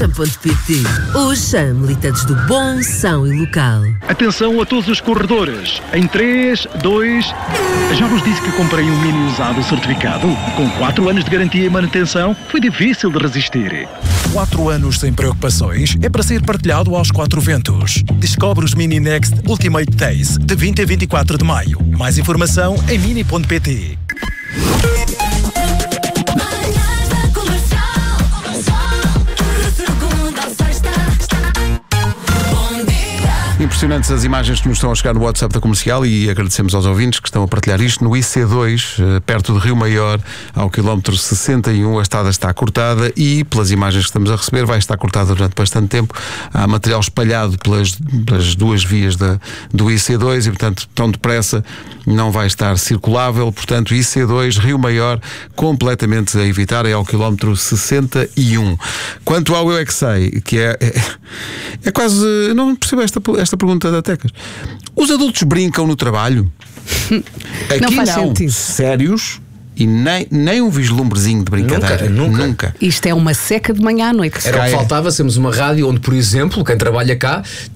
Sam.pt. Os Sam, militantes do bom, são e local. Atenção a todos os corredores. Em 3, 2... Já vos disse que comprei um Mini usado certificado? Com 4 anos de garantia e manutenção, foi difícil de resistir. 4 anos sem preocupações é para ser partilhado aos 4 ventos. Descobre os Mini Next Ultimate Days de 20 a 24 de maio. Mais informação em mini.pt. Impressionantes as imagens que nos estão a chegar no WhatsApp da Comercial e agradecemos aos ouvintes que estão a partilhar isto no IC2, perto de Rio Maior, ao quilómetro 61. A estrada está cortada e, pelas imagens que estamos a receber, vai estar cortada durante bastante tempo. Há material espalhado pelas duas vias do IC2 e, portanto, tão depressa não vai estar circulável. Portanto, IC2, Rio Maior, completamente a evitar, é ao quilómetro 61. Quanto ao Eu É Que Sei, que é quase... Não percebo esta pergunta da Tecas. Os adultos brincam no trabalho? Aqui não são sérios e nem um vislumbrezinho de brincadeira. Nunca. Isto é uma seca de manhã à noite. Era o que faltava, sermos uma rádio onde, por exemplo, quem trabalha cá